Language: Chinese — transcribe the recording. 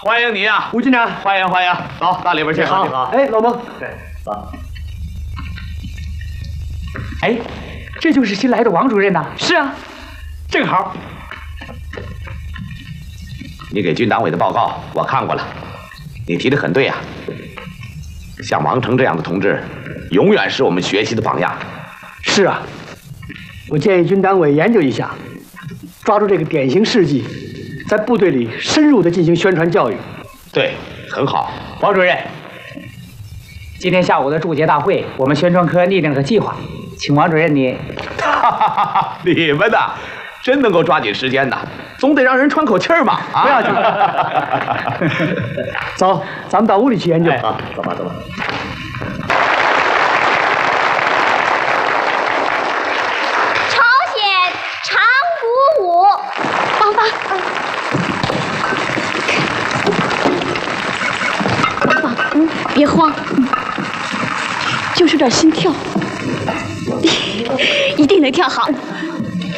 欢迎你啊， 吴军长， 欢迎欢迎，走到里边去。 好，好。哎，老孟， 对，走。 哎，这就是新来的王主任呐。是啊，正好。 你给军党委的报告我看过了，你提的很对啊。像王成这样的同志，永远是我们学习的榜样。 是啊，我建议军党委研究一下，抓住这个典型事迹，在部队里深入的进行宣传教育。 对，很好。 王主任，今天下午的祝捷大会，我们宣传科拟定了个计划，请王主任你。 你们呐，真能够抓紧时间呐，总得让人喘口气儿嘛。啊， 不要紧。走，咱们到屋里去研究。 啊，走吧，走吧。 朝鲜长鼓舞，芳芳，芳芳，别慌，就是有点心跳，一定能跳好。